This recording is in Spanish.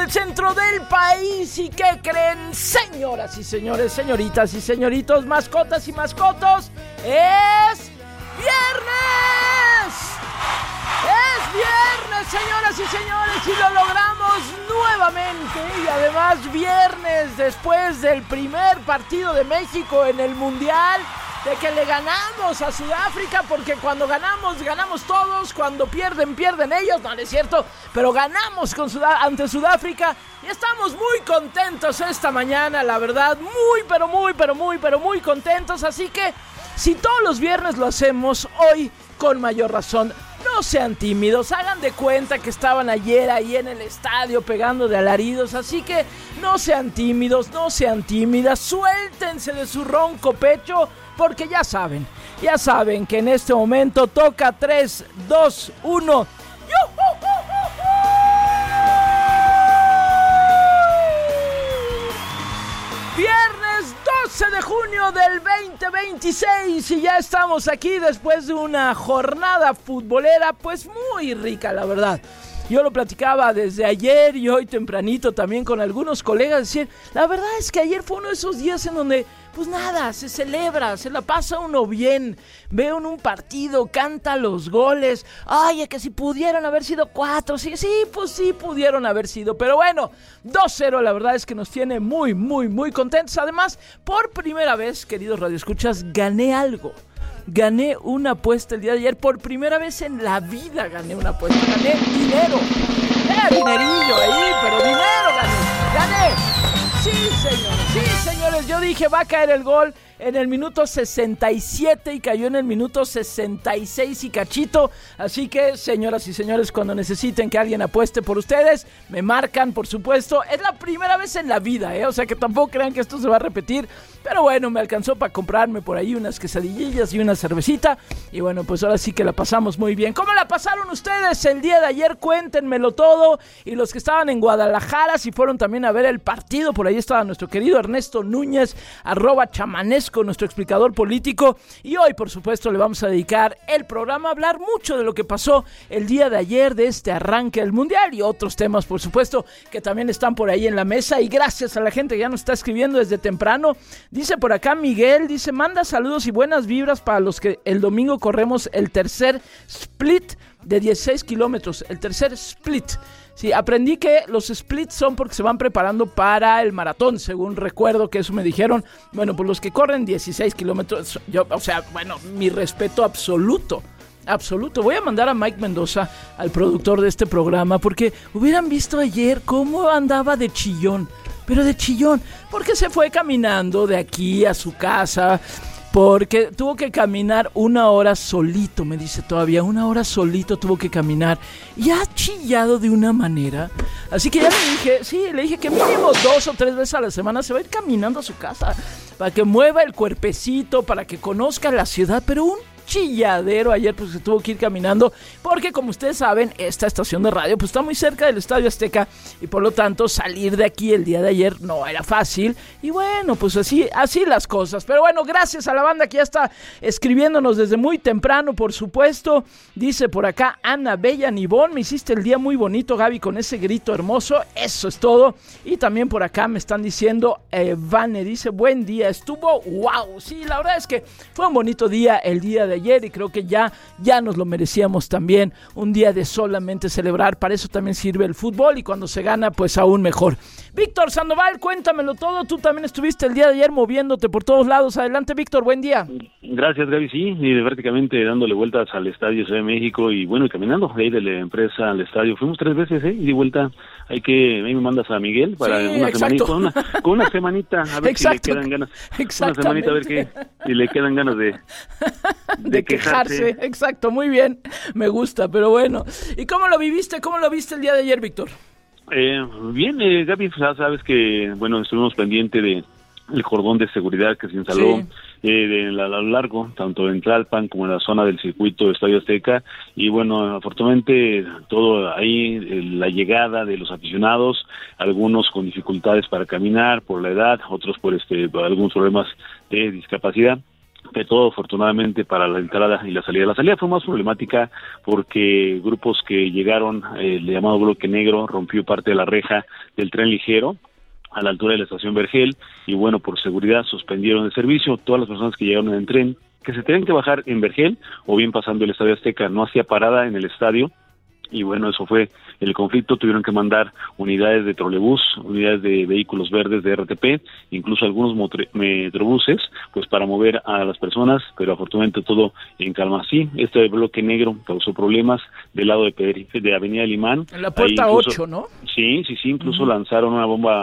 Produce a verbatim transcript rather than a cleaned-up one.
el centro del país. ¿Y qué creen, señoras y señores, señoritas y señoritos, mascotas y mascotos? ¡Es viernes! ¡Es viernes, señoras y señores! Y lo logramos nuevamente. Y además viernes después del primer partido de México en el Mundial, de que le ganamos a Sudáfrica, porque cuando ganamos, ganamos todos, cuando pierden, pierden ellos, no, no es cierto, pero ganamos con Sudá- ante Sudáfrica, y estamos muy contentos esta mañana, la verdad, muy, pero muy, pero muy, pero muy contentos, así que, si todos los viernes lo hacemos, hoy, con mayor razón, no sean tímidos, hagan de cuenta que estaban ayer ahí en el estadio pegando de alaridos, así que no sean tímidos, no sean tímidas, suéltense de su ronco pecho, porque ya saben, ya saben que en este momento toca tres, dos, uno. Viernes doce de junio del veinte veintiséis y ya estamos aquí después de una jornada futbolera pues muy rica, la verdad. Yo lo platicaba desde ayer y hoy tempranito también con algunos colegas, decir, la verdad es que ayer fue uno de esos días en donde, pues nada, se celebra, se la pasa uno bien, ve uno un partido, canta los goles, ay, que si pudieron haber sido cuatro, sí, sí, pues sí pudieron haber sido, pero bueno, dos cero la verdad es que nos tiene muy, muy, muy contentos. Además, por primera vez, queridos radioescuchas, gané algo. Gané una apuesta el día de ayer. Por primera vez en la vida gané una apuesta. Gané dinero. Eh, dinerillo ahí, pero dinero gané. Gané. Sí, señores. Sí, señores. Yo dije, va a caer el gol en el minuto sesenta y siete y cayó en el minuto sesenta y seis y cachito. Así que, señoras y señores, cuando necesiten que alguien apueste por ustedes, me marcan, por supuesto. Es la primera vez en la vida, ¿eh? O sea que tampoco crean que esto se va a repetir. Pero bueno, me alcanzó para comprarme por ahí unas quesadillillas y una cervecita. Y bueno, pues ahora sí que la pasamos muy bien. ¿Cómo la pasaron ustedes el día de ayer? Cuéntenmelo todo. Y los que estaban en Guadalajara, si fueron también a ver el partido, por ahí estaba nuestro querido Ernesto Núñez, arroba chamanesco, nuestro explicador político. Y hoy, por supuesto, le vamos a dedicar el programa a hablar mucho de lo que pasó el día de ayer, de este arranque del Mundial y otros temas, por supuesto, que también están por ahí en la mesa. Y gracias a la gente que ya nos está escribiendo desde temprano. Dice por acá Miguel, dice, manda saludos y buenas vibras para los que el domingo corremos el tercer split de dieciséis kilómetros, el tercer split. Sí, aprendí que los splits son porque se van preparando para el maratón, según recuerdo que eso me dijeron. Bueno, pues los que corren dieciséis kilómetros, yo, o sea, bueno, mi respeto absoluto. Absoluto. Voy a mandar a Mike Mendoza, al productor de este programa, porque hubieran visto ayer cómo andaba de chillón. Pero de chillón, porque se fue caminando de aquí a su casa, porque tuvo que caminar una hora solito, me dice todavía, una hora solito tuvo que caminar, y ha chillado de una manera, así que ya le dije, sí, le dije que mínimo dos o tres veces a la semana se va a ir caminando a su casa, para que mueva el cuerpecito, para que conozca la ciudad, pero un chilladero ayer, pues se tuvo que ir caminando, porque como ustedes saben, esta estación de radio pues está muy cerca del Estadio Azteca, y por lo tanto salir de aquí el día de ayer no era fácil, y bueno, pues así, así las cosas, pero bueno, gracias a la banda que ya está escribiéndonos desde muy temprano, por supuesto. Dice por acá Ana Bella Nibón, me hiciste el día muy bonito, Gaby, con ese grito hermoso, eso es todo. Y también por acá me están diciendo, eh, Vane dice, buen día, estuvo wow, sí, la verdad es que fue un bonito día el día de ayer, y creo que ya, ya nos lo merecíamos también, un día de solamente celebrar. Para eso también sirve el fútbol, y cuando se gana pues aún mejor. Víctor Sandoval, cuéntamelo todo, tú también estuviste el día de ayer moviéndote por todos lados. Adelante, Víctor, buen día. Gracias, Gaby, sí, y prácticamente dándole vueltas al Estadio Ciudad de México, y bueno, y caminando de ahí de la empresa al estadio, fuimos tres veces, ¿eh? Y de vuelta, hay que, ahí me mandas a Miguel para sí, una semanita, con una, con una semanita, a ver exacto. si le quedan ganas, una semanita a ver qué, si le quedan ganas de, de, de quejarse. quejarse. Exacto, muy bien, me gusta, pero bueno. ¿Y cómo lo viviste? ¿Cómo lo viste el día de ayer, Víctor? Eh, bien, eh, Gaby, ya sabes que, bueno, estuvimos pendiente de el cordón de seguridad que se instaló sí. eh, de, de, a lo largo, tanto en Tlalpan como en la zona del circuito de Estadio Azteca, y bueno, afortunadamente todo ahí, eh, la llegada de los aficionados, algunos con dificultades para caminar por la edad, otros por este por algunos problemas de discapacidad. todo afortunadamente para la entrada y la salida. La salida fue más problemática porque grupos que llegaron, eh, el llamado bloque negro, rompió parte de la reja del tren ligero a la altura de la estación Vergel, y bueno, por seguridad suspendieron el servicio. Todas las personas que llegaron en el tren, que se tenían que bajar en Vergel o bien pasando el Estadio Azteca, no hacía parada en el estadio, y bueno, eso fue el conflicto. Tuvieron que mandar unidades de trolebús, unidades de vehículos verdes de R T P, incluso algunos motre- metrobuses, pues para mover a las personas, pero afortunadamente todo en calma. Sí, este bloque negro causó problemas del lado de, Pedri- de Avenida Limán. En la puerta incluso, ocho, ¿no? Sí, sí, sí, incluso uh-huh. lanzaron una bomba